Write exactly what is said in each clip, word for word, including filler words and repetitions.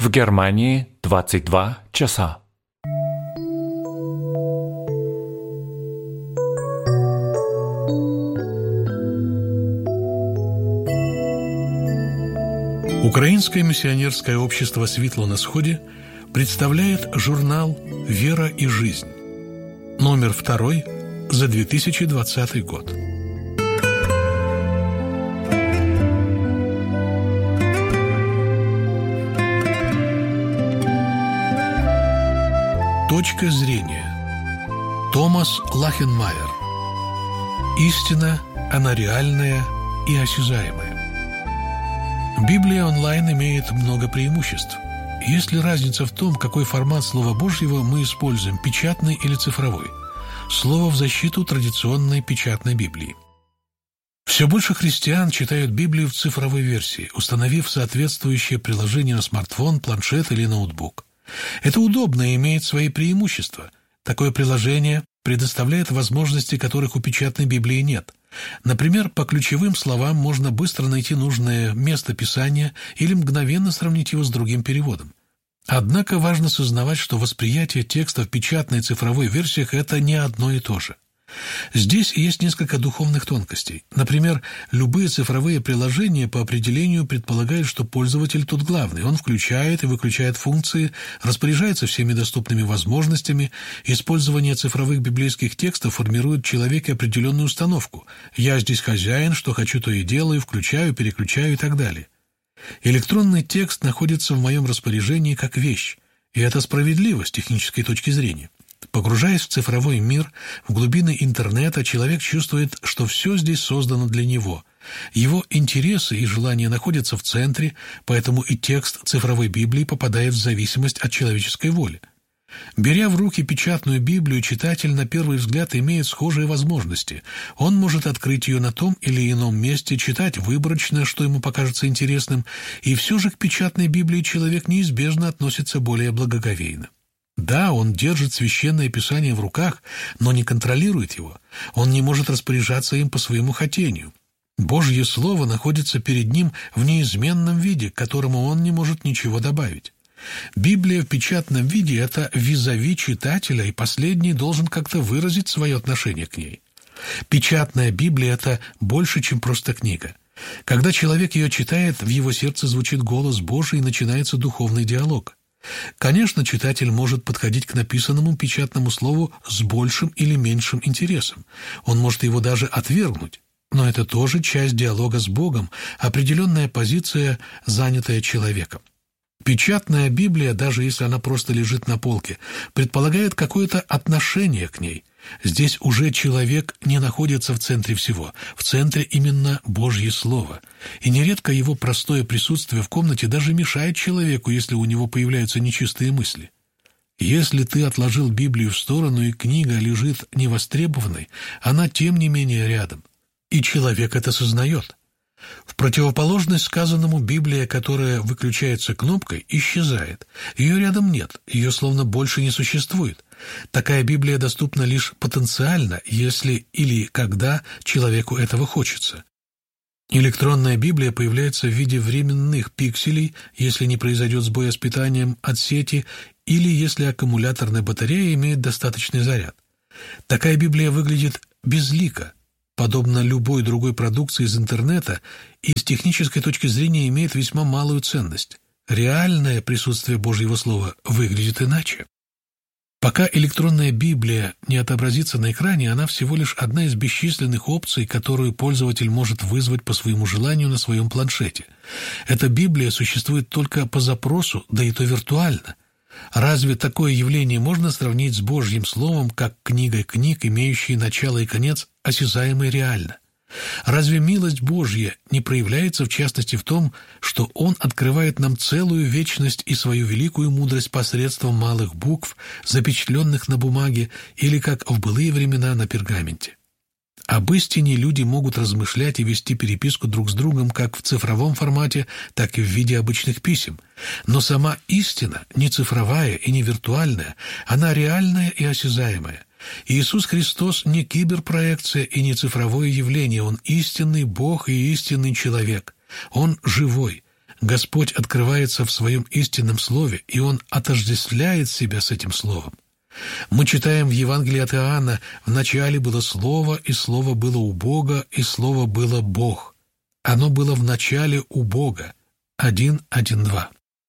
В Германии двадцать два часа. Украинское миссионерское общество «Светло на сходе» представляет журнал «Вера и жизнь», номер второй за две тысячи двадцатый год. Точка зрения. Томас Лахенмайер. Истина, она реальная и осязаемая. Библия онлайн имеет много преимуществ. Есть ли разница в том, какой формат Слова Божьего мы используем, печатный или цифровой? Слово в защиту традиционной печатной Библии. Все больше христиан читают Библию в цифровой версии, установив соответствующее приложение на смартфон, планшет или ноутбук. Это удобно и имеет свои преимущества. Такое приложение предоставляет возможности, которых у печатной Библии нет. Например, по ключевым словам можно быстро найти нужное место Писания или мгновенно сравнить его с другим переводом. Однако важно сознавать, что восприятие текста в печатной и цифровой версиях – это не одно и то же. Здесь есть несколько духовных тонкостей. Например, любые цифровые приложения по определению предполагают, что пользователь тут главный. Он включает и выключает функции, распоряжается всеми доступными возможностями. Использование цифровых библейских текстов формирует в человеке определенную установку. «Я здесь хозяин, что хочу, то и делаю, включаю, переключаю» и так далее. Электронный текст находится в моем распоряжении как вещь, и это справедливо с технической точки зрения. Погружаясь в цифровой мир, в глубины интернета, человек чувствует, что все здесь создано для него. Его интересы и желания находятся в центре, поэтому и текст цифровой Библии попадает в зависимость от человеческой воли. Беря в руки печатную Библию, читатель на первый взгляд имеет схожие возможности. Он может открыть ее на том или ином месте, читать выборочно, что ему покажется интересным, и все же к печатной Библии человек неизбежно относится более благоговейно. Да, он держит священное писание в руках, но не контролирует его. Он не может распоряжаться им по своему хотению. Божье Слово находится перед ним в неизменном виде, к которому он не может ничего добавить. Библия в печатном виде – это визави читателя, и последний должен как-то выразить свое отношение к ней. Печатная Библия – это больше, чем просто книга. Когда человек ее читает, в его сердце звучит голос Божий и начинается духовный диалог. Конечно, читатель может подходить к написанному печатному слову с большим или меньшим интересом. Он может его даже отвергнуть. Но это тоже часть диалога с Богом, определенная позиция, занятая человеком. Печатная Библия, даже если она просто лежит на полке, предполагает какое-то отношение к ней. Здесь уже человек не находится в центре всего. В центре именно Божье Слово. И нередко его простое присутствие в комнате даже мешает человеку, если у него появляются нечистые мысли. Если ты отложил Библию в сторону, и книга лежит невостребованной, она тем не менее рядом. И человек это сознает. В противоположность сказанному, Библия, которая выключается кнопкой, исчезает. Ее рядом нет, ее словно больше не существует. Такая Библия доступна лишь потенциально, если или когда человеку этого хочется. Электронная Библия появляется в виде временных пикселей, если не произойдет сбоя с питанием от сети, или если аккумуляторная батарея имеет достаточный заряд. Такая Библия выглядит безлико, подобно любой другой продукции из интернета, и с технической точки зрения имеет весьма малую ценность. Реальное присутствие Божьего Слова выглядит иначе. Пока электронная Библия не отобразится на экране, она всего лишь одна из бесчисленных опций, которую пользователь может вызвать по своему желанию на своем планшете. Эта Библия существует только по запросу, да и то виртуально. Разве такое явление можно сравнить с Божьим Словом, как книгой книг, имеющей начало и конец, осязаемой реально? Разве милость Божья не проявляется в частности в том, что Он открывает нам целую вечность и свою великую мудрость посредством малых букв, запечатленных на бумаге или, как в былые времена, на пергаменте? Об истине люди могут размышлять и вести переписку друг с другом как в цифровом формате, так и в виде обычных писем. Но сама истина не цифровая и не виртуальная, она реальная и осязаемая. Иисус Христос не киберпроекция и не цифровое явление, Он истинный Бог и истинный человек. Он живой. Господь открывается в Своем истинном Слове, и Он отождествляет себя с этим Словом. Мы читаем в Евангелии от Иоанна: «В начале было Слово, и Слово было у Бога, и Слово было Бог». Оно было в начале у Бога. один, один, два.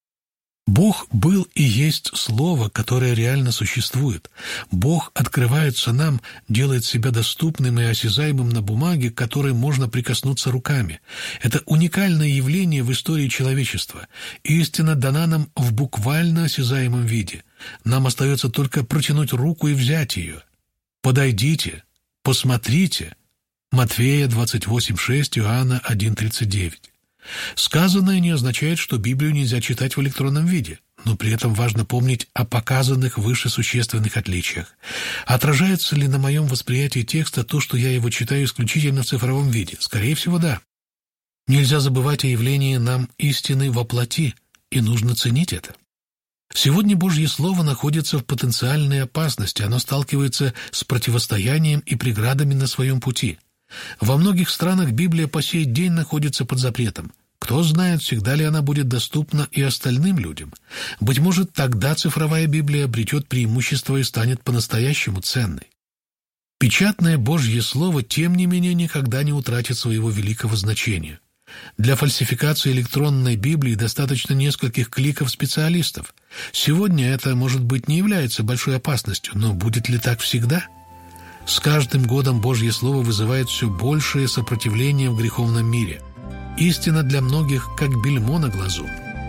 Бог был и есть Слово, которое реально существует. Бог открывается нам, делает себя доступным и осязаемым на бумаге, к которой можно прикоснуться руками. Это уникальное явление в истории человечества. Истина дана нам в буквально осязаемом виде. Нам остается только протянуть руку и взять ее. «Подойдите, посмотрите». Матфея двадцать восемь шесть, Иоанна один тридцать девять. Сказанное не означает, что Библию нельзя читать в электронном виде, но при этом важно помнить о показанных выше существенных отличиях. Отражается ли на моем восприятии текста то, что я его читаю исключительно в цифровом виде? Скорее всего, да. Нельзя забывать о явлении нам истины во плоти, и нужно ценить это. Сегодня Божье Слово находится в потенциальной опасности, оно сталкивается с противостоянием и преградами на своем пути. Во многих странах Библия по сей день находится под запретом. Кто знает, всегда ли она будет доступна и остальным людям. Быть может, тогда цифровая Библия обретет преимущество и станет по-настоящему ценной. Печатное Божье Слово, тем не менее, никогда не утратит своего великого значения. Для фальсификации электронной Библии достаточно нескольких кликов специалистов. Сегодня это, может быть, не является большой опасностью, но будет ли так всегда? С каждым годом Божье Слово вызывает все большее сопротивление в греховном мире. Истина для многих как бельмо на глазу.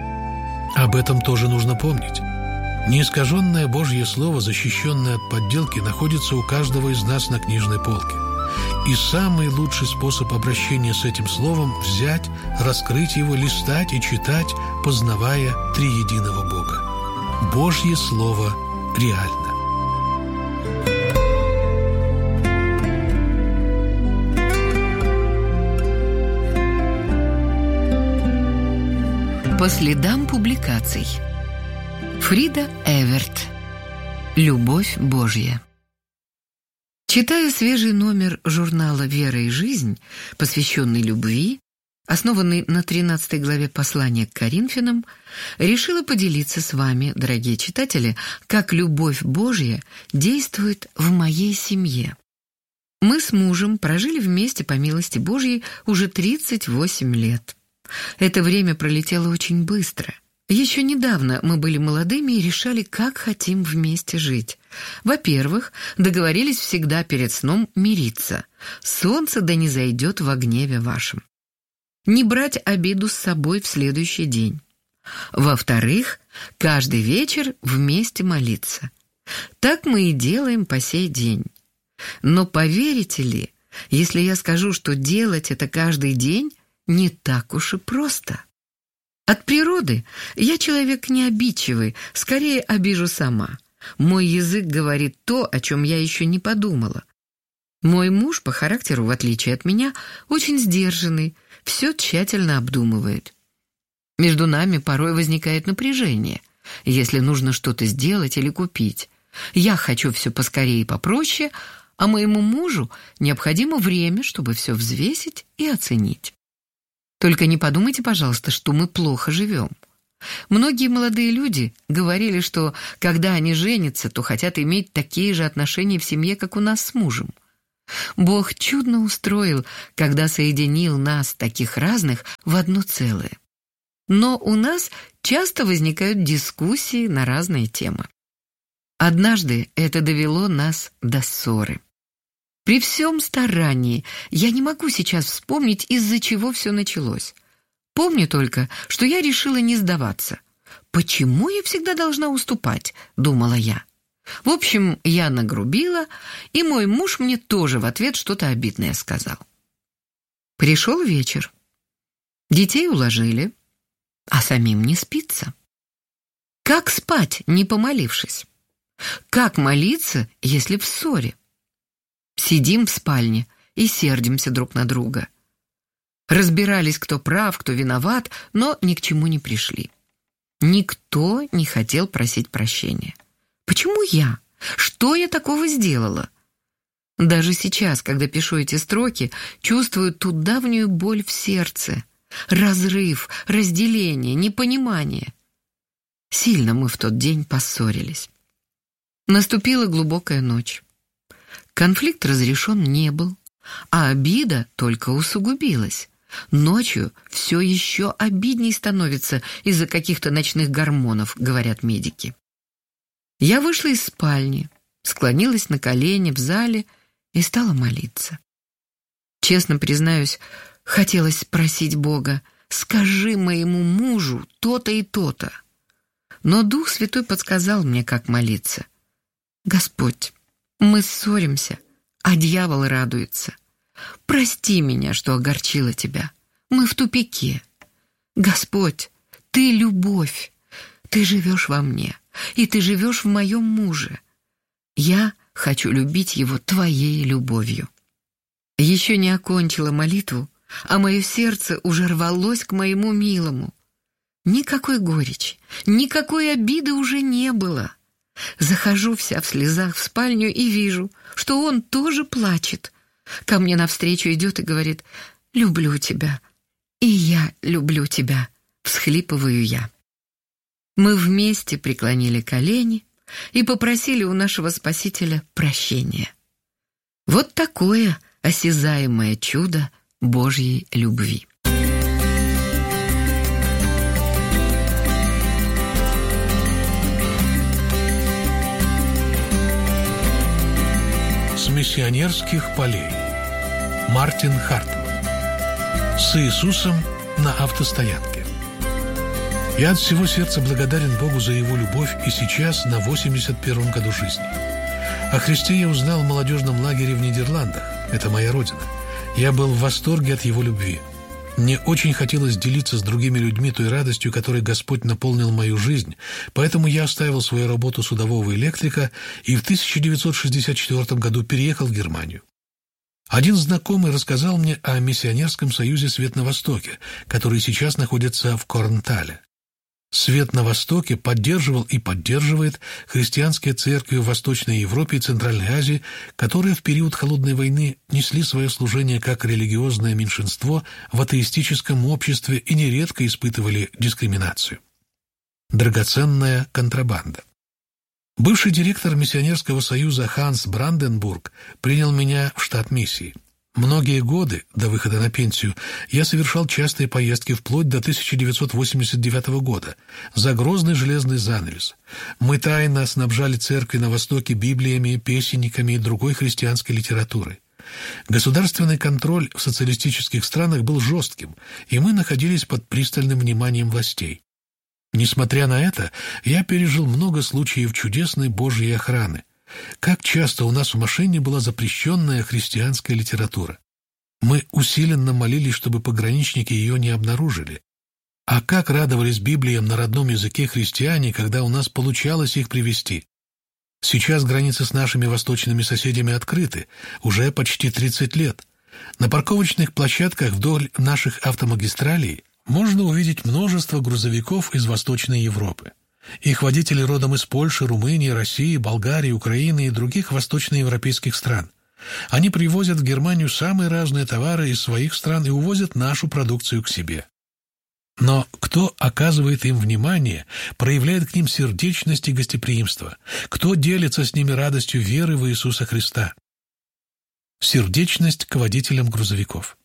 Об этом тоже нужно помнить. Неискаженное Божье Слово, защищенное от подделки, находится у каждого из нас на книжной полке. И самый лучший способ обращения с этим Словом – взять, раскрыть его, листать и читать, познавая триединого Бога. Божье Слово реально. По следам публикаций. Фрида Эверт. Любовь Божья. Читая свежий номер журнала «Вера и жизнь», посвященный любви, основанный на тринадцатой главе послания к Коринфянам, решила поделиться с вами, дорогие читатели, как любовь Божья действует в моей семье. Мы с мужем прожили вместе по милости Божьей уже тридцать восемь лет. Это время пролетело очень быстро. Еще недавно мы были молодыми и решали, как хотим вместе жить. Во-первых, договорились всегда перед сном мириться. Солнце да не зайдет во гневе вашем. Не брать обиду с собой в следующий день. Во-вторых, каждый вечер вместе молиться. Так мы и делаем по сей день. Но поверите ли, если я скажу, что делать это каждый день не так уж и просто. От природы я человек не обидчивый, скорее обижу сама. Мой язык говорит то, о чем я еще не подумала. Мой муж, по характеру, в отличие от меня, очень сдержанный, все тщательно обдумывает. Между нами порой возникает напряжение, если нужно что-то сделать или купить. Я хочу все поскорее и попроще, а моему мужу необходимо время, чтобы все взвесить и оценить. Только не подумайте, пожалуйста, что мы плохо живем. Многие молодые люди говорили, что когда они женятся, то хотят иметь такие же отношения в семье, как у нас с мужем. Бог чудно устроил, когда соединил нас, таких разных, в одно целое. Но у нас часто возникают дискуссии на разные темы. Однажды это довело нас до ссоры. При всем старании я не могу сейчас вспомнить, из-за чего все началось. Помню только, что я решила не сдаваться. «Почему я всегда должна уступать?» — думала я. В общем, я нагрубила, и мой муж мне тоже в ответ что-то обидное сказал. Пришел вечер. Детей уложили, а самим не спится. Как спать, не помолившись? Как молиться, если в ссоре? Сидим в спальне и сердимся друг на друга. Разбирались, кто прав, кто виноват, но ни к чему не пришли. Никто не хотел просить прощения. Почему я? Что я такого сделала? Даже сейчас, когда пишу эти строки, чувствую ту давнюю боль в сердце. разрыв, разделение, непонимание. Сильно мы в тот день поссорились. Наступила глубокая ночь. Конфликт разрешен не был, а обида только усугубилась. Ночью все еще обидней становится из-за каких-то ночных гормонов, говорят медики. Я вышла из спальни, склонилась на колени в зале и стала молиться. Честно признаюсь, хотелось спросить Бога: «Скажи моему мужу то-то и то-то». Но Дух Святой подсказал мне, как молиться. «Господь, мы ссоримся, а дьявол радуется. Прости меня, что огорчила тебя. Мы в тупике. Господь, Ты — любовь. Ты живешь во мне, и Ты живешь в моем муже. Я хочу любить его Твоей любовью». Еще не окончила молитву, а мое сердце уже рвалось к моему милому. Никакой горечи, никакой обиды уже не было. Захожу вся в слезах в спальню и вижу, что он тоже плачет. Ко мне навстречу идет и говорит: «Люблю тебя, и я люблю тебя», — всхлипываю я. Мы вместе преклонили колени и попросили у нашего Спасителя прощения. Вот такое осязаемое чудо Божьей любви. С миссионерских полей. Мартин Хартман. С Иисусом на автостоянке. Я от всего сердца благодарен Богу за Его любовь и сейчас, на восемьдесят первом году жизни. О Христе я узнал в молодежном лагере в Нидерландах. Это моя родина. Я был в восторге от Его любви. Мне очень хотелось делиться с другими людьми той радостью, которой Господь наполнил мою жизнь, поэтому я оставил свою работу судового электрика и в тысяча девятьсот шестьдесят четвёртом году переехал в Германию. Один знакомый рассказал мне о миссионерском союзе «Свет на Востоке», который сейчас находится в Корнтале. «Свет на Востоке» поддерживал и поддерживает христианские церкви в Восточной Европе и Центральной Азии, которые в период Холодной войны несли свое служение как религиозное меньшинство в атеистическом обществе и нередко испытывали дискриминацию. Драгоценная контрабанда. Бывший директор миссионерского союза Ханс Бранденбург принял меня в штат миссии. Многие годы, до выхода на пенсию, я совершал частые поездки вплоть до тысяча девятьсот восемьдесят девятого года, за грозный железный занавес. Мы тайно снабжали церкви на Востоке библиями, песенниками и другой христианской литературой. Государственный контроль в социалистических странах был жестким, и мы находились под пристальным вниманием властей. Несмотря на это, я пережил много случаев чудесной Божьей охраны. Как часто у нас в машине была запрещенная христианская литература. Мы усиленно молились, чтобы пограничники ее не обнаружили. А как радовались Библиям на родном языке христиане, когда у нас получалось их привезти. Сейчас границы с нашими восточными соседями открыты, уже почти тридцать лет. На парковочных площадках вдоль наших автомагистралей можно увидеть множество грузовиков из Восточной Европы. Их водители родом из Польши, Румынии, России, Болгарии, Украины и других восточноевропейских стран. Они привозят в Германию самые разные товары из своих стран и увозят нашу продукцию к себе. Но кто оказывает им внимание, проявляет к ним сердечность и гостеприимство? Кто делится с ними радостью веры в Иисуса Христа? Сердечность к водителям грузовиков.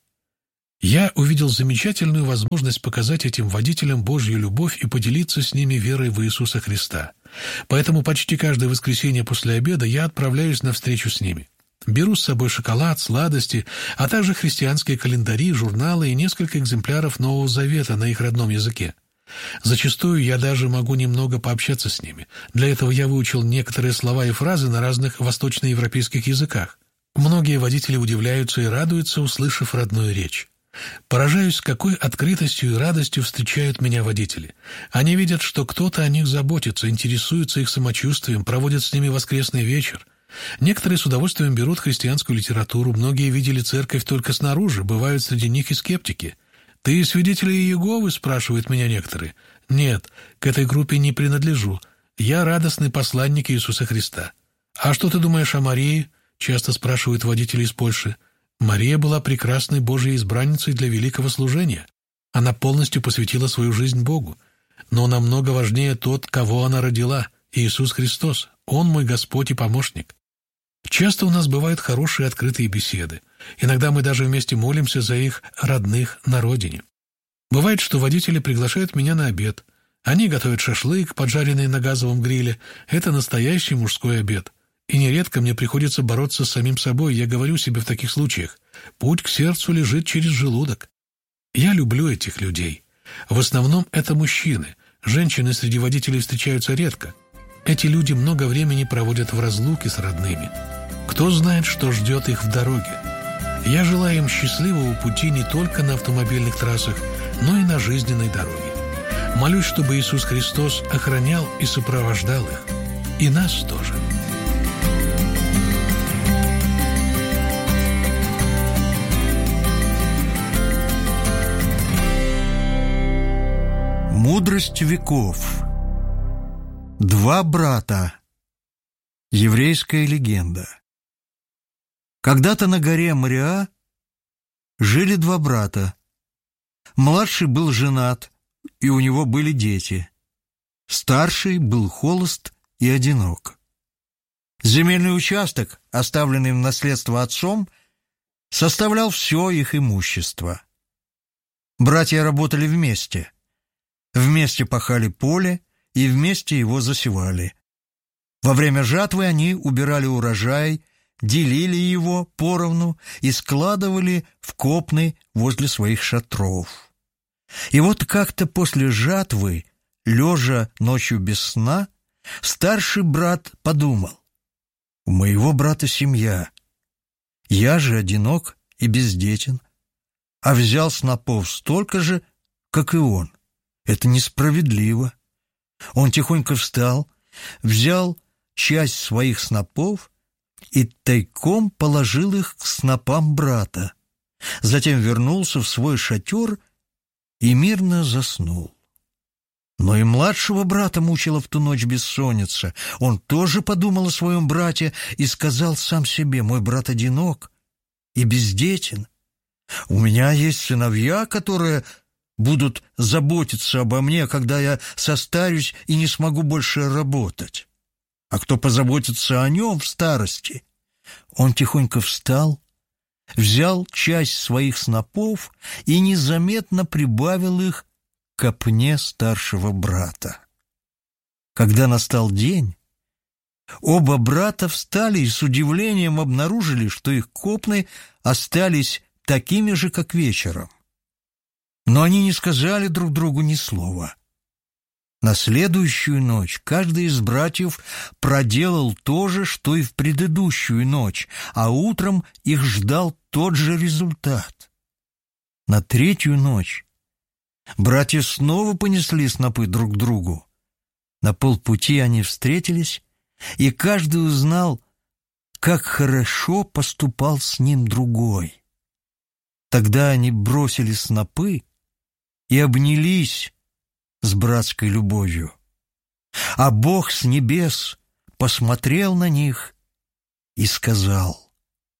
Я увидел замечательную возможность показать этим водителям Божью любовь и поделиться с ними верой в Иисуса Христа. Поэтому почти каждое воскресенье после обеда я отправляюсь на встречу с ними. Беру с собой шоколад, сладости, а также христианские календари, журналы и несколько экземпляров Нового Завета на их родном языке. Зачастую я даже могу немного пообщаться с ними. Для этого я выучил некоторые слова и фразы на разных восточноевропейских языках. Многие водители удивляются и радуются, услышав родную речь. Поражаюсь, с какой открытостью и радостью встречают меня водители. Они видят, что кто-то о них заботится, интересуется их самочувствием, проводят с ними воскресный вечер. Некоторые с удовольствием берут христианскую литературу, многие видели церковь только снаружи, бывают среди них и скептики. «Ты свидетель Иеговы?» — спрашивают меня некоторые. «Нет, к этой группе не принадлежу. Я радостный посланник Иисуса Христа». «А что ты думаешь о Марии?» — часто спрашивают водители из Польши. Мария была прекрасной Божьей избранницей для великого служения. Она полностью посвятила свою жизнь Богу. Но намного важнее тот, кого она родила – Иисус Христос. Он мой Господь и помощник. Часто у нас бывают хорошие открытые беседы. Иногда мы даже вместе молимся за их родных на родине. Бывает, что водители приглашают меня на обед. Они готовят шашлык, поджаренный на газовом гриле. Это настоящий мужской обед. И нередко мне приходится бороться с самим собой. Я говорю себе в таких случаях: путь к сердцу лежит через желудок. Я люблю этих людей. В основном это мужчины. Женщины среди водителей встречаются редко. Эти люди много времени проводят в разлуке с родными. Кто знает, что ждет их в дороге. Я желаю им счастливого пути не только на автомобильных трассах, но и на жизненной дороге. Молюсь, чтобы Иисус Христос охранял и сопровождал их. И нас тоже. Мудрость веков. Два брата. Еврейская легенда. Когда-то на горе Мориа жили два брата. Младший был женат, и у него были дети. Старший был холост и одинок. Земельный участок, оставленный в наследство отцом, составлял все их имущество. Братья работали вместе. Вместе пахали поле и вместе его засевали. Во время жатвы они убирали урожай, делили его поровну и складывали в копны возле своих шатров. И вот как-то после жатвы, лежа ночью без сна, старший брат подумал: у моего брата семья, я же одинок и бездетен, а взял снопов столько же, как и он. Это несправедливо. Он тихонько встал, взял часть своих снопов и тайком положил их к снопам брата. Затем вернулся в свой шатер и мирно заснул. Но и младшего брата мучила в ту ночь бессонница. Он тоже подумал о своем брате и сказал сам себе: мой брат одинок и бездетен. У меня есть сыновья, которые будут заботиться обо мне, когда я состарюсь и не смогу больше работать. А кто позаботится о нем в старости? Он тихонько встал, взял часть своих снопов и незаметно прибавил их к копне старшего брата. Когда настал день, оба брата встали и с удивлением обнаружили, что их копны остались такими же, как вечером. Но они не сказали друг другу ни слова. На следующую ночь каждый из братьев проделал то же, что и в предыдущую ночь, а утром их ждал тот же результат. На третью ночь братья снова понесли снопы друг к другу. На полпути они встретились, и каждый узнал, как хорошо поступал с ним другой. Тогда они бросили снопы и обнялись с братской любовью. А Бог с небес посмотрел на них и сказал: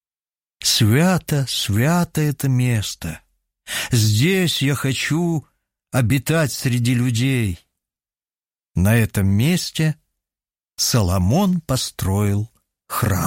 «Свято, свято это место! Здесь я хочу обитать среди людей». На этом месте Соломон построил храм.